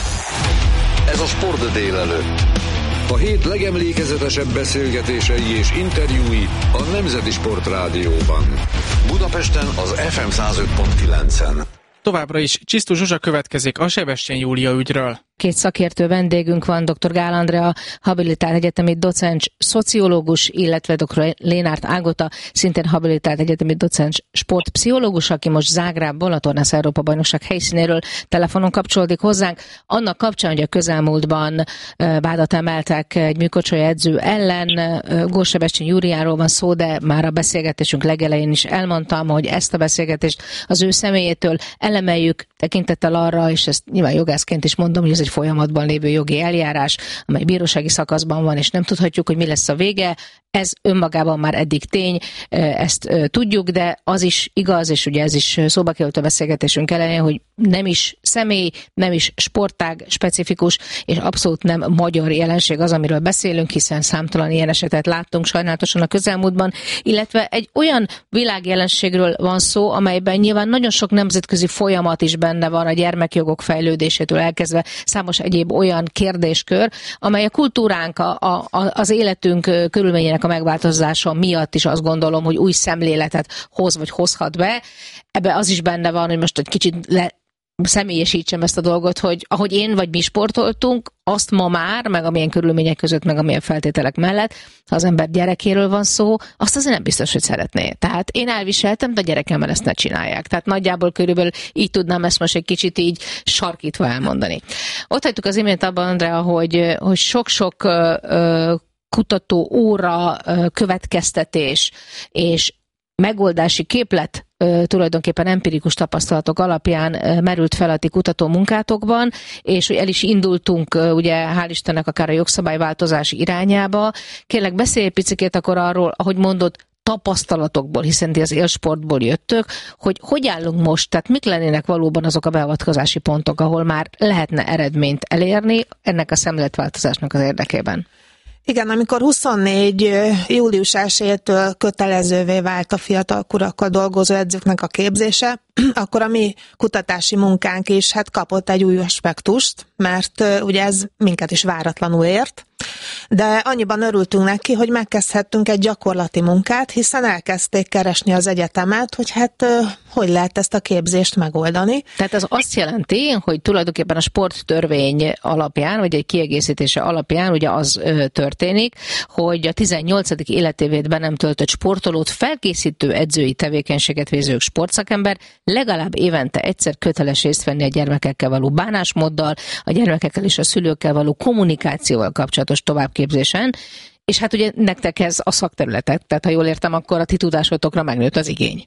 Speaker 5: Ez a Sport délelőtt. A hét legemlékezetesebb beszélgetései és interjúi a Nemzeti Sport Rádióban. Budapesten az ef em száz öt pont kilencen.
Speaker 1: Továbbra is Csisztus Zsuzsa következik a Sebestyén Júlia ügyről.
Speaker 2: Két szakértő vendégünk van, dr. Gál Andrea, habilitált egyetemi docens, szociológus, illetve dr. Lénárt Ágota, szintén habilitált egyetemi docens, sportpszichológus, aki most Zágrábból, a Tornász Európa bajnokság helyszínéről telefonon kapcsolódik hozzánk. Annak kapcsán, hogy a közelmúltban vádat emeltek egy műkorcsolya edző ellen, Gór Sebestyén Júliáról van szó, de már a beszélgetésünk legelején is elmondtam, hogy ezt a beszélgetést az ő személyétől elemeljük, tekintettel arra, és ezt nyilván jogászként is mondom, hogy ez egy folyamatban lévő jogi eljárás, amely bírósági szakaszban van, és nem tudhatjuk, hogy mi lesz a vége. Ez önmagában már eddig tény, ezt tudjuk, de az is igaz, és ugye ez is szóba került a beszélgetésünk elején, hogy nem is személy, nem is sportág specifikus, és abszolút nem magyar jelenség az, amiről beszélünk, hiszen számtalan ilyen esetet láttunk sajnálatosan a közelmúltban, illetve egy olyan világjelenségről van szó, amelyben nyilván nagyon sok nemzetközi folyamat is benne van, a gyermekjogok fejlődésétől elkezdve számos egyéb olyan kérdéskör, amely a kultúránk, a, a, az életünk körülményének a megváltozása miatt is azt gondolom, hogy új szemléletet hoz vagy hozhat be. Ebbe az is benne van, hogy most egy kicsit le személyesítsem ezt a dolgot, hogy ahogy én vagy mi sportoltunk, azt ma már, meg amilyen körülmények között, meg amilyen feltételek mellett, ha az ember gyerekéről van szó, azt azért nem biztos, hogy szeretné. Tehát én elviseltem, de a gyerekemmel ezt ne csinálják. Tehát nagyjából körülbelül így tudnám ezt most egy kicsit így sarkítva elmondani. Ott hagytuk az imént abban, Andrea, hogy, hogy sok-sok uh, kutató óra, uh, következtetés és megoldási képlet tulajdonképpen empirikus tapasztalatok alapján merült fel a ti kutató munkátokban, és el is indultunk, ugye hál' Istennek akár a jogszabályváltozás irányába. Kérlek, beszélj egy picikét akkor arról, ahogy mondod, tapasztalatokból, hiszen ti az élsportból jöttök, hogy hogy állunk most, tehát mik lennének valóban azok a beavatkozási pontok, ahol már lehetne eredményt elérni ennek a szemléletváltozásnak az érdekében?
Speaker 3: Igen, amikor huszonnégy július elsejétől kötelezővé vált a fiatal kurakkal dolgozó edzőknek a képzése, akkor a mi kutatási munkánk is hát kapott egy új aspektust, mert uh, ugye ez minket is váratlanul ért, de annyiban örültünk neki, hogy megkezdhettünk egy gyakorlati munkát, hiszen elkezdték keresni az egyetemet, hogy hát uh, hogy lehet ezt a képzést megoldani.
Speaker 2: Tehát ez azt jelenti, hogy tulajdonképpen a sporttörvény alapján, vagy egy kiegészítése alapján ugye az uh, történik, hogy a tizennyolcadik életévét be nem töltött sportolót felkészítő edzői tevékenységet végző sportszakember legalább évente egyszer köteles részt venni a gyermekekkel való bánásmóddal, a gyermekekkel és a szülőkkel való kommunikációval kapcsolatos továbbképzésen, és hát ugye nektek ez a szakterületek, tehát ha jól értem, akkor a ti tudásotokra megnőtt az igény.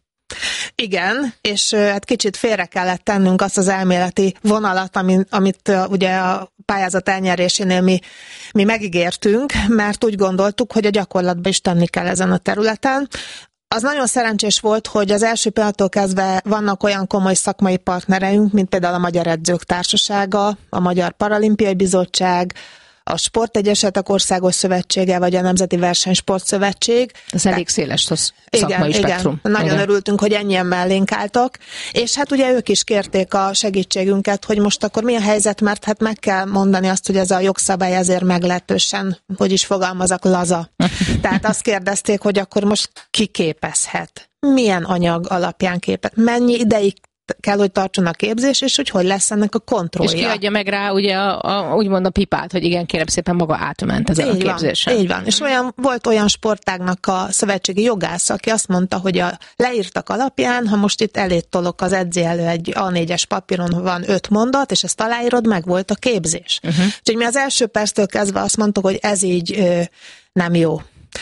Speaker 3: Igen, és hát kicsit félre kellett tennünk azt az elméleti vonalat, amit, amit ugye a pályázat elnyerésénél mi, mi megígértünk, mert úgy gondoltuk, hogy a gyakorlatban is tenni kell ezen a területen. Az nagyon szerencsés volt, hogy az első pillanattól kezdve vannak olyan komoly szakmai partnereink, mint például a Magyar Edzők Társasága, a Magyar Paralimpiai Bizottság, a Sportegyesetek Országos Szövetsége, vagy a Nemzeti Versenysportszövetség.
Speaker 2: Ez elég széles szakmai
Speaker 3: igen,
Speaker 2: spektrum.
Speaker 3: Igen, nagyon
Speaker 2: igen.
Speaker 3: örültünk, hogy ennyien mellénk álltak, és hát ugye ők is kérték a segítségünket, hogy most akkor mi a helyzet, mert hát meg kell mondani azt, hogy ez a jogszabály azért meglehetősen, hogy is fogalmazok, laza. Tehát azt kérdezték, hogy akkor most ki képezhet? Milyen anyag alapján képet? Mennyi ideig kell, hogy tartson a képzés, és hogy hogy lesz ennek a kontrollja.
Speaker 2: És kiadja meg rá ugye a, a, úgymond a pipát, hogy igen, kérem szépen maga átment ezen
Speaker 3: így
Speaker 2: a képzésen.
Speaker 3: Van, így van. És olyan, volt olyan sportágnak a szövetségi jogász, aki azt mondta, hogy a leírtak alapján, ha most itt elét tolok az edzé elő egy á négyes papíron van öt mondat, és ezt aláírod, meg volt a képzés. Uh-huh. Úgyhogy mi az első perctől kezdve azt mondtuk, hogy ez így ö, nem jó.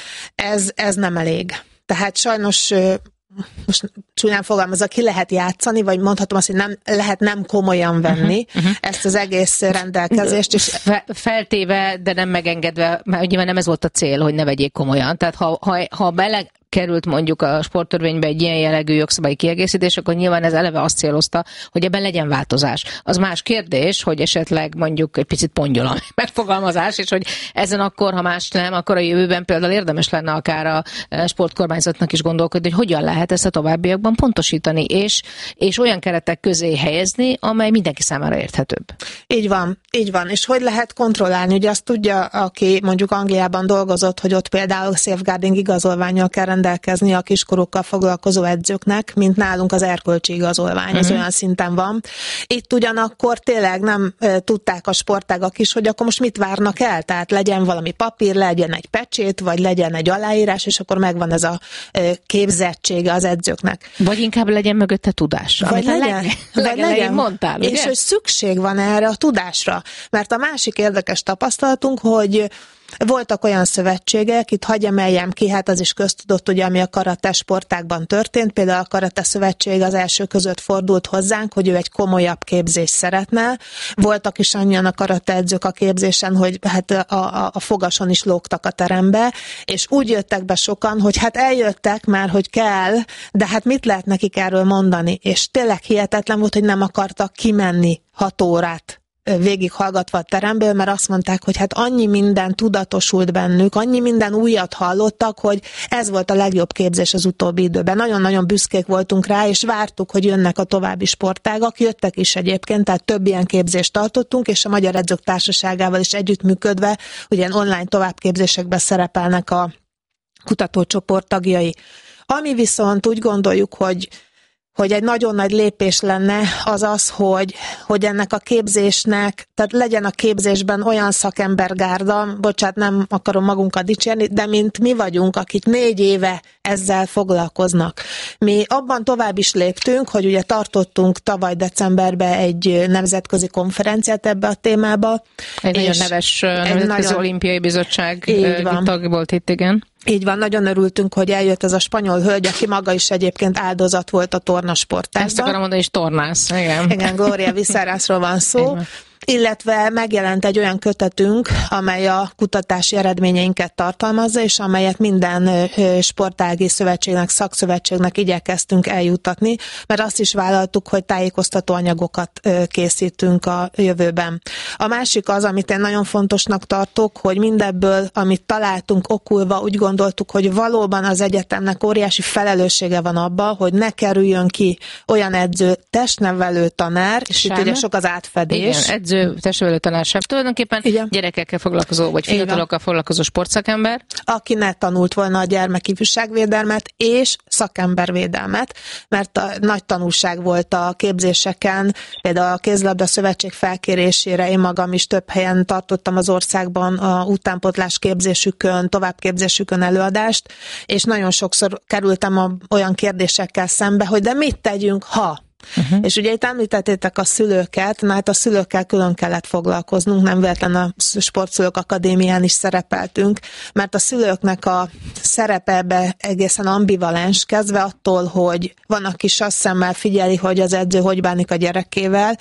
Speaker 3: Ez, ez nem elég. Tehát sajnos ö, most csúnyán fogalmazza, ki lehet játszani, vagy mondhatom azt, hogy nem lehet nem komolyan venni uh-huh, uh-huh. ezt az egész rendelkezést. És
Speaker 2: Fe, feltéve, de nem megengedve, mert ugye nem ez volt a cél, hogy ne vegyék komolyan. Tehát ha, ha, ha bele került mondjuk a sporttörvénybe egy ilyen jellegű jogszabályi kiegészítés, akkor nyilván ez eleve azt célozta, hogy ebben legyen változás. Az más kérdés, hogy esetleg mondjuk egy picit pongyol a megfogalmazás, és hogy ezen akkor, ha más nem, akkor a jövőben például érdemes lenne akár a sportkormányzatnak is gondolkodni, hogy hogyan lehet ezt a továbbiakban pontosítani, és, és olyan keretek közé helyezni, amely mindenki számára érthetőbb.
Speaker 3: Így van, így van. És hogy lehet kontrollálni? Ugye azt tudja, aki mondjuk Angliában dolgozott, hogy ott például safeguarding igazolvánnyal kell rendelkezni a kiskorokkal foglalkozó edzőknek, mint nálunk az erkölcsi igazolvány, uh-huh. ez olyan szinten van. Itt ugyanakkor tényleg nem e, tudták a sportágak is, hogy akkor most mit várnak el, tehát legyen valami papír, legyen egy pecsét, vagy legyen egy aláírás, és akkor megvan ez a e, képzettsége az edzőknek.
Speaker 2: Vagy inkább legyen mögötte tudás.
Speaker 3: Vagy legyen, leg, vagy legyen.
Speaker 2: Mondtál,
Speaker 3: és hogy szükség van erre a tudásra. Mert a másik érdekes tapasztalatunk, hogy voltak olyan szövetségek, itt hagy emeljem ki, hát az is köztudott, ugye, ami a karate sportákban történt. Például a karate szövetség az első között fordult hozzánk, hogy ő egy komolyabb képzést szeretne. Voltak is annyian a karate edzők a képzésen, hogy hát a, a, a fogason is lógtak a terembe, és úgy jöttek be sokan, hogy hát eljöttek már, hogy kell, de hát mit lehet nekik erről mondani? És tényleg hihetetlen volt, hogy nem akartak kimenni hat órát végighallgatva a teremből, mert azt mondták, hogy hát annyi minden tudatosult bennük, annyi minden újat hallottak, hogy ez volt a legjobb képzés az utóbbi időben. Nagyon-nagyon büszkék voltunk rá, és vártuk, hogy jönnek a további sportágak, jöttek is egyébként, tehát több ilyen képzést tartottunk, és a Magyar Edzők Társaságával is együttműködve, ugye online továbbképzésekben szerepelnek a kutatócsoport tagjai. Ami viszont úgy gondoljuk, hogy hogy egy nagyon nagy lépés lenne az az, hogy, hogy ennek a képzésnek, tehát legyen a képzésben olyan szakembergárda, bocsánat, nem akarom magunkat dicsérni, de mint mi vagyunk, akik négy éve ezzel foglalkoznak. Mi abban tovább is léptünk, hogy ugye tartottunk tavaly decemberben egy nemzetközi konferenciát ebbe a témába.
Speaker 2: Egy nagyon neves Nemzetközi nagyon... Olimpiai Bizottság tag volt itt, igen.
Speaker 3: Így van, nagyon örültünk, hogy eljött ez a spanyol hölgy, aki maga is egyébként áldozat volt a tornasportákban.
Speaker 2: Ezt akarom mondani, és tornász. Igen,
Speaker 3: igen, Gloria Viszerászról van szó. Illetve megjelent egy olyan kötetünk, amely a kutatási eredményeinket tartalmazza, és amelyet minden sportági szövetségnek, szakszövetségnek igyekeztünk eljutatni, mert azt is vállaltuk, hogy tájékoztató anyagokat készítünk a jövőben. A másik az, amit én nagyon fontosnak tartok, hogy mindebből, amit találtunk okulva, úgy gondoltuk, hogy valóban az egyetemnek óriási felelőssége van abban, hogy ne kerüljön ki olyan edző, testnevelő tanár, és
Speaker 2: Sem.
Speaker 3: itt ugye sok az átfedés.
Speaker 2: Igen, edző, testnevelő tanár sem. Tulajdonképpen igen. Gyerekekkel foglalkozó, vagy fiatalokkal foglalkozó sportszakember.
Speaker 3: Aki ne tanult volna a gyermekifjúságvédelmet és szakembervédelmet, mert a nagy tanulság volt a képzéseken, például a Kézilabda Szövetség felkérésére én magam is több helyen tartottam az országban a utánpótlás képzésükön, továbbképzésükön előadást, és nagyon sokszor kerültem a, olyan kérdésekkel szembe, hogy de mit tegyünk, ha... Uh-huh. És ugye itt említettétek a szülőket, na hát a szülőkkel külön kellett foglalkoznunk, nem véletlen a Sportszülők Akadémián is szerepeltünk, mert a szülőknek a szerepe ebbe egészen ambivalens, kezdve attól, hogy van, aki sasszemmel figyeli, hogy az edző hogy bánik a gyerekével,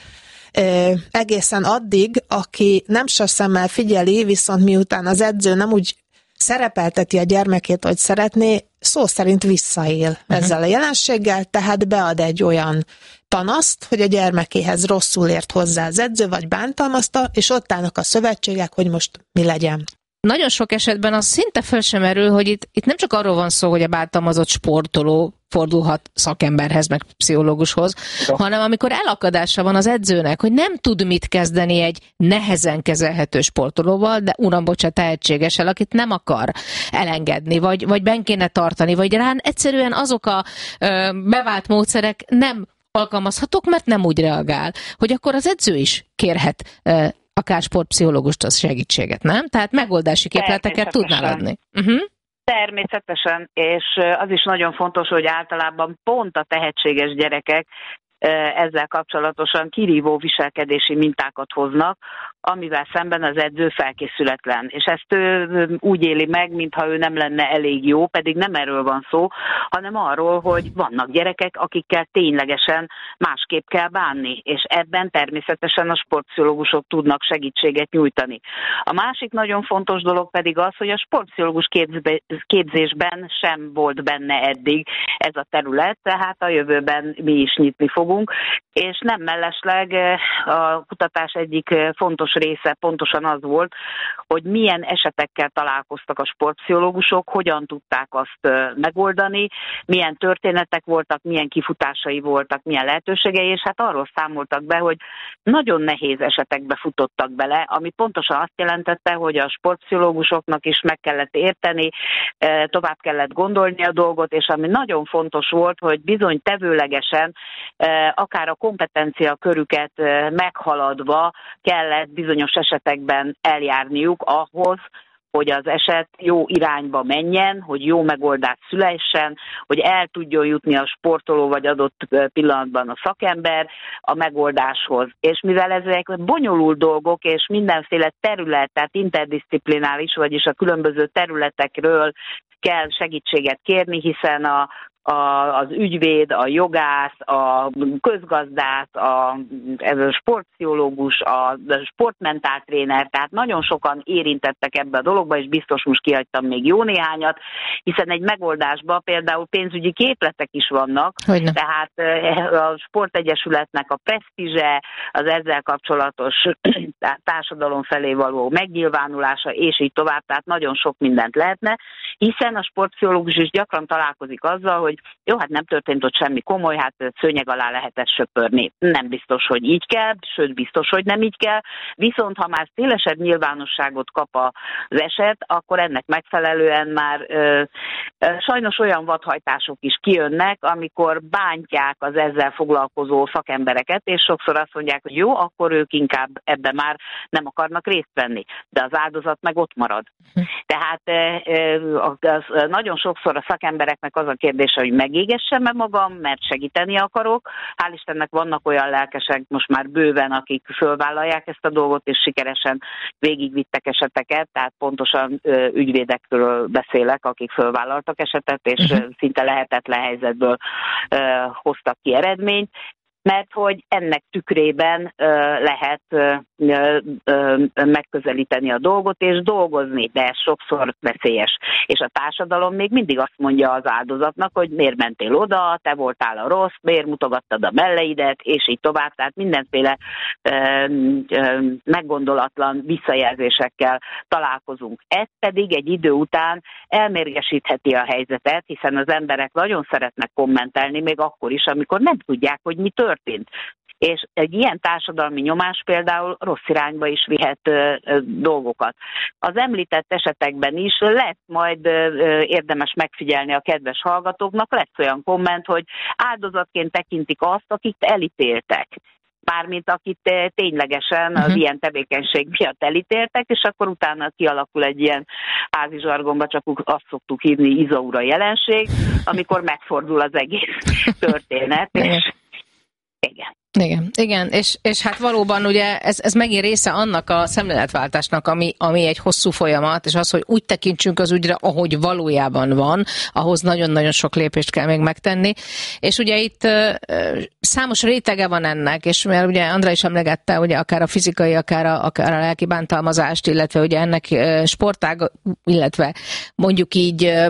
Speaker 3: egészen addig, aki nem sasszemmel figyeli, viszont miután az edző nem úgy szerepelteti a gyermekét, hogy szeretné, szó szerint visszaél uh-huh. ezzel a jelenséggel, tehát bead egy olyan panaszt, hogy a gyermekéhez rosszul ért hozzá az edző, vagy bántalmazta, és ott állnak a szövetségek, hogy most mi legyen.
Speaker 2: Nagyon sok esetben az szinte föl sem merül, hogy itt, itt nem csak arról van szó, hogy a bántalmazott sportoló fordulhat szakemberhez, meg pszichológushoz, ja. hanem amikor elakadása van az edzőnek, hogy nem tud mit kezdeni egy nehezen kezelhető sportolóval, de uram, bocsánat, tehetségessel, akit nem akar elengedni, vagy, vagy benn kéne tartani, vagy rán egyszerűen azok a ö, bevált módszerek nem alkalmazhatók, mert nem úgy reagál, hogy akkor az edző is kérhet ö, akár sportpszichológust az segítséget, nem? Tehát megoldási képleteket tudnál adni. Uh-huh.
Speaker 4: Természetesen, és az is nagyon fontos, hogy általában pont a tehetséges gyerekek ezzel kapcsolatosan kirívó viselkedési mintákat hoznak, amivel szemben az edző felkészületlen. És ezt ő úgy éli meg, mintha ő nem lenne elég jó, pedig nem erről van szó, hanem arról, hogy vannak gyerekek, akikkel ténylegesen másképp kell bánni, és ebben természetesen a sportpszichológusok tudnak segítséget nyújtani. A másik nagyon fontos dolog pedig az, hogy a sportpszichológus képzésben sem volt benne eddig ez a terület, tehát a jövőben mi is nyitni fogunk, és nem mellesleg a kutatás egyik fontos része pontosan az volt, hogy milyen esetekkel találkoztak a sportpszichológusok, hogyan tudták azt megoldani, milyen történetek voltak, milyen kifutásai voltak, milyen lehetőségei, és hát arról számoltak be, hogy nagyon nehéz esetekbe futottak bele, ami pontosan azt jelentette, hogy a sportpszichológusoknak is meg kellett érteni, tovább kellett gondolni a dolgot, és ami nagyon fontos volt, hogy bizony tevőlegesen, akár a kompetencia körüket meghaladva kellett bizonyos esetekben eljárniuk ahhoz, hogy az eset jó irányba menjen, hogy jó megoldás szülessen, hogy el tudjon jutni a sportoló vagy adott pillanatban a szakember a megoldáshoz. És mivel ezek bonyolult dolgok, és mindenféle terület, tehát interdisziplinális, vagyis a különböző területekről kell segítséget kérni, hiszen a A, az ügyvéd, a jogász, a közgazdász, a, a sportpszichológus, a sportmentáltréner, tehát nagyon sokan érintettek ebbe a dologba, és biztos most kihagytam még jó néhányat, hiszen egy megoldásban például pénzügyi képletek is vannak, Hogyne. tehát a sportegyesületnek a presztízse, az ezzel kapcsolatos társadalom felé való megnyilvánulása, és így tovább, tehát nagyon sok mindent lehetne, hiszen a sportpszichológus is gyakran találkozik azzal, hogy jó, hát nem történt ott semmi komoly, hát szőnyeg alá lehetett söpörni. Nem biztos, hogy így kell, sőt biztos, hogy nem így kell, viszont ha már szélesebb nyilvánosságot kap az eset, akkor ennek megfelelően már ö, ö, sajnos olyan vadhajtások is kijönnek, amikor bántják az ezzel foglalkozó szakembereket, és sokszor azt mondják, hogy jó, akkor ők inkább ebben már nem akarnak részt venni, de az áldozat meg ott marad. Tehát ö, az, nagyon sokszor a szakembereknek az a kérdése, hogy megégessem-e magam, mert segíteni akarok. Hál' Istennek vannak olyan lelkesek most már bőven, akik fölvállalják ezt a dolgot, és sikeresen végigvittek eseteket, tehát pontosan ö, ügyvédekről beszélek, akik fölvállaltak esetet, és uh-huh. szinte lehetetlen helyzetből ö, hoztak ki eredményt, mert hogy ennek tükrében ö, lehet ö, ö, megközelíteni a dolgot és dolgozni, de ez sokszor veszélyes. És a társadalom még mindig azt mondja az áldozatnak, hogy miért mentél oda, te voltál a rossz, miért mutogattad a melleidet, és így tovább, tehát mindenféle ö, ö, meggondolatlan visszajelzésekkel találkozunk. Ez pedig egy idő után elmérgesítheti a helyzetet, hiszen az emberek nagyon szeretnek kommentelni, még akkor is, amikor nem tudják, hogy mi történt. Történt. És egy ilyen társadalmi nyomás például rossz irányba is vihet ö, ö, dolgokat. Az említett esetekben is lesz majd ö, érdemes megfigyelni a kedves hallgatóknak, lesz olyan komment, hogy áldozatként tekintik azt, akit elítéltek. Mármint akit ténylegesen az uh-huh. ilyen tevékenység miatt elítéltek, és akkor utána kialakul egy ilyen házi zsargonba, csak azt szoktuk hívni izaura jelenség, amikor megfordul az egész történet, és igen.
Speaker 2: Igen, igen, és, és hát valóban ugye ez, ez megint része annak a szemléletváltásnak, ami, ami egy hosszú folyamat, és az, hogy úgy tekintsünk az ügyre, ahogy valójában van, ahhoz nagyon-nagyon sok lépést kell még megtenni. És ugye itt uh, számos rétege van ennek, és mert ugye Andrá is emlegette, ugye akár a fizikai, akár a, akár a lelki bántalmazást, illetve ugye ennek uh, sportág, illetve mondjuk így, uh,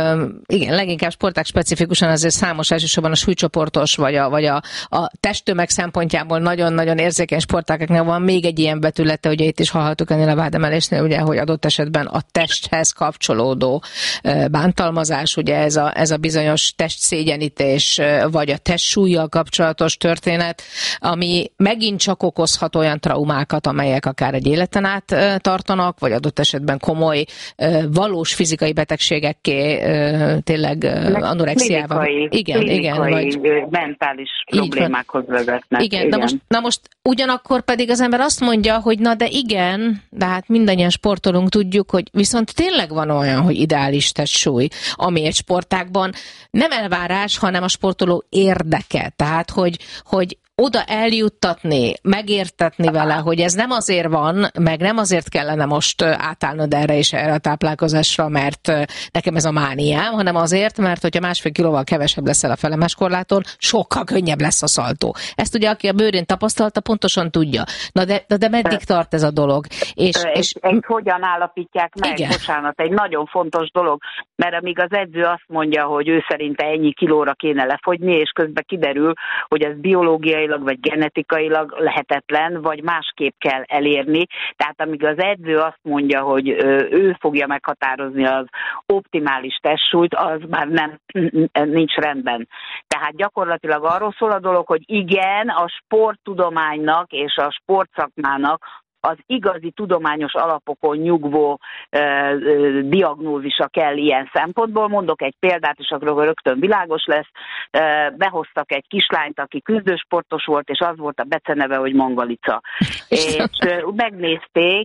Speaker 2: igen, leginkább sportág specifikusan azért számos, elsősorban a súlycsoportos, vagy a, vagy a, a testtömeg szempontjából nagyon-nagyon érzékeny sportágaknak van még egy ilyen betülete, ugye itt is hallhattuk ennél a vádemelésnél, ugye, hogy adott esetben a testhez kapcsolódó bántalmazás, ugye ez a, ez a bizonyos testszégyenítés, vagy a testsúllyal kapcsolatos történet, ami megint csak okozhat olyan traumákat, amelyek akár egy életen át tartanak, vagy adott esetben komoly, valós fizikai betegségekké, tényleg anorexiával.
Speaker 4: Igen, igen. Vagy mentális problémákhoz vezet.
Speaker 2: Igen, igen. Na, most, na most ugyanakkor pedig az ember azt mondja, hogy na de igen, de hát mindannyian sportolunk, tudjuk, hogy viszont tényleg van olyan, hogy ideális testsúly, ami egy sportágban nem elvárás, hanem a sportoló érdeke. Tehát, hogy, hogy oda eljuttatni, megértetni vele, hogy ez nem azért van, meg nem azért kellene most átállnod erre és erre a táplálkozásra, mert nekem ez a mániám, hanem azért, mert hogyha másfél kilóval kevesebb leszel a felemás korláton, sokkal könnyebb lesz a szaltó. Ezt ugye, aki a bőrén tapasztalta, pontosan tudja. Na de, de, de meddig tart ez a dolog? És,
Speaker 4: és, és ezt hogyan állapítják meg? Igen. Bocsánat, egy nagyon fontos dolog, mert amíg az edző azt mondja, hogy ő szerinte ennyi kilóra kéne lefogyni, és közben kiderül, hogy ez biológiai vagy genetikailag lehetetlen, vagy másképp kell elérni. Tehát amíg az edző azt mondja, hogy ő fogja meghatározni az optimális testsúlyt, az már nem, nincs rendben. Tehát gyakorlatilag arról szól a dolog, hogy igen, a sporttudománynak és a sportszakmának az igazi tudományos alapokon nyugvó ö, ö, diagnózisa kell ilyen szempontból. Mondok egy példát, és akkor rögtön világos lesz. Ö, behoztak egy kislányt, aki küzdősportos volt, és az volt a beceneve, hogy Mangalica. És ö, megnézték,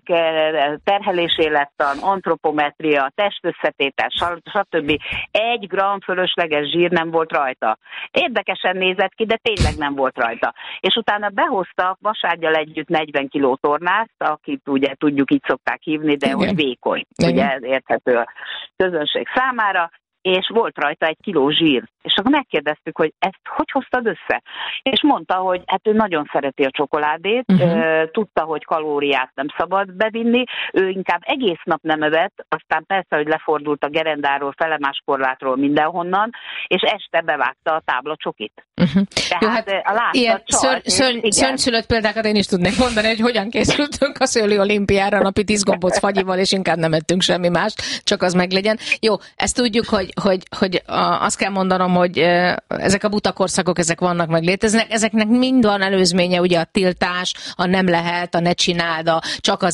Speaker 4: terhelésélettan, antropometria, testösszetétel, stb. Egy gram fölösleges zsír nem volt rajta. Érdekesen nézett ki, de tényleg nem volt rajta. És utána behoztak vasárgyal együtt negyven kiló tornát, akit ugye tudjuk, így szokták hívni, de igen, hogy vékony. Igen. Ugye ez érthető a közönség számára, és volt rajta egy kiló zsír. És akkor megkérdeztük, hogy ezt hogy hoztad össze? És mondta, hogy hát ő nagyon szereti a csokoládét, uh-huh. tudta, hogy kalóriát nem szabad bevinni, ő inkább egész nap nem evett, aztán persze, hogy lefordult a gerendáról, felemás korlátról, mindenhonnan, és este bevágta a tábla csokit. Uh-huh. Tehát jó, hát a látta ilyen
Speaker 2: ször, ször, szörnyszülött példákat én is tudnék mondani, hogy hogyan készültünk a szőlő olimpiára napi tíz gombóc fagyival, és inkább nem ettünk semmi mást, csak az meglegyen. Jó, ezt tudjuk, hogy, hogy, hogy azt kell mondanom, hogy ezek a buta korszakok, ezek vannak, meg léteznek, ezeknek mind van előzménye, ugye a tiltás, a nem lehet, a ne csináld, a csak az